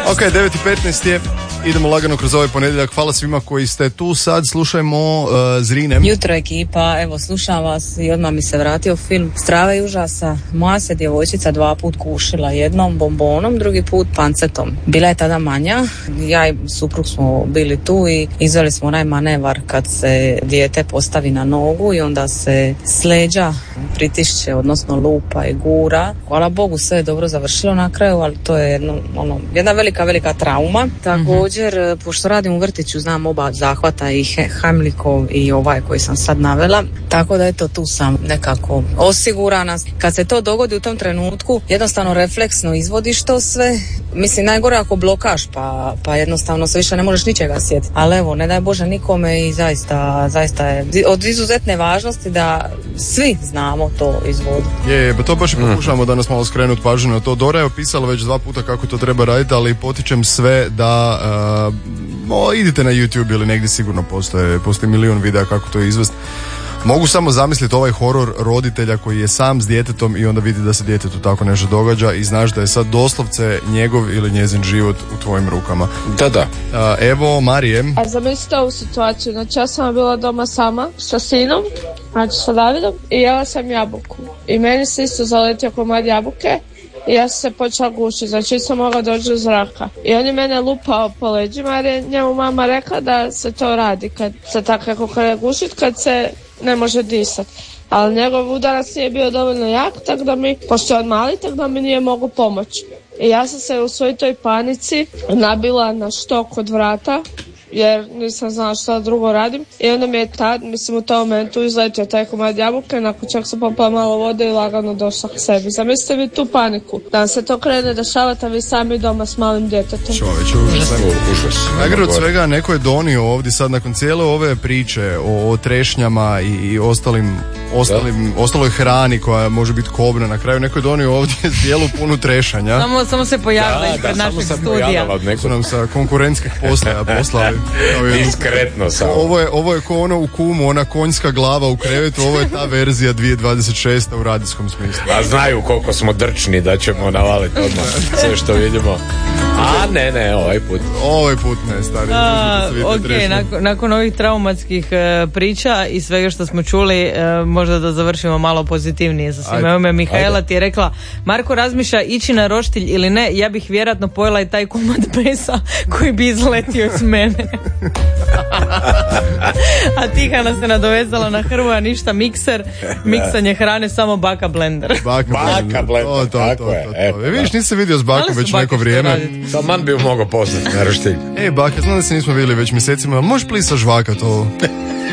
Ok, 9:15 je. Idemo lagano kroz ovaj ponedjeljak. Hvala svima koji ste tu. Sad slušajmo Zrine. Jutro ekipa, evo slušam vas i odmah mi se vratio film Strava i užasa. Moja se djevojčica 2 put kušila, jednom bombonom, drugi put pancetom. Bila je tada manja, ja i suprug smo bili tu i izveli smo onaj manevar kad se dijete postavi na nogu i onda se s leđa pritišće, odnosno lupa i gura. Hvala Bogu sve je dobro završilo na kraju, ali to je jedna velika trauma. Također, pošto radim u vrtiću, znam oba zahvata, i Heimlichov i ovaj koji sam sad navela, tako da eto tu sam nekako osigurana. Kad se to dogodi u tom trenutku, jednostavno refleksno izvodiš to sve. Mislim, najgore ako blokaš, pa jednostavno se više ne možeš ničega sjetiti. Ali evo, ne daj Bože nikome i zaista je od izuzetne važnosti da svi znamo to izvoditi. To baš i pokušamo danas malo skrenuti pažnju na to. Dora je opisala već 2 puta kako to treba raditi, ali potičem sve da idite na YouTube ili negdje sigurno postoji milion videa kako to izvesti. Mogu samo zamisliti ovaj horor roditelja koji je sam s djetetom i onda vidi da se djetetu tako nešto događa i znaš da je sad doslovce njegov ili njezin život u tvojim rukama. Da. Evo, Marije. A zamislite ovu situaciju, znači ja sam bila doma sama sa sinom, znači sa Davidom, i jela sam jabuku. I meni se isto zaletio komad jabuke i ja sam se počela gušiti, znači sam mogla doći do zraka. I on je mene lupao po leđima jer je njemu mama rekla da se to radi kad se tako kako krene gušiti, kad se ne može disati. Ali njegov udarac nije bio dovoljno jak, tako da pošto je on mali, tako da mi nije mogu pomoći. I ja sam se u svoj toj panici nabila na štok od vrata, jer nisam znala šta drugo radim. I onda mi je u tom momentu izletio taj komad jabuke, nakon čak sam popala malo vode i lagano došla k sebi. Zamislite vi tu paniku, da vam se to krene dešavati, a vi sami doma s malim djetetom. Užas. Najgore od svega, neko je donio ovdje sad nakon cijele ove priče o trešnjama i ostaloj hrani koja može biti kobna. Na kraju neko je donio ovdje zdjelu punu trešanja. Samo se pojavila ispred našeg studija. Su nam sa konkurentskih postaja poslali. Diskretno samo. Ovo je ko ono u Kumu, ona konjska glava u krevetu, ovo je ta verzija 2026. u radijskom smislu. A znaju koliko smo drčni da ćemo navaliti odmah sve što vidimo. A ne, ovaj put ne, stari. Nakon ovih traumatskih priča i svega što smo čuli, možda da završimo malo pozitivnije sa svima. Evo me Mihajla ti je rekla, Marko razmišlja ići na roštilj ili ne, ja bih vjerojatno pojela i taj komad mesa koji bi izletio iz mene. A Tihana se nadovezala na Hrvoja, ništa mikser, miksanje hrane, samo baka blender. Baka blender, tako je. Vidiš, nisi se vidio s bakom već neko vrijeme. Salman bi mogao postati na roštilj. Baka, znam da se nismo vidjeli već mjesecima, možeš plisa žvakat ovo.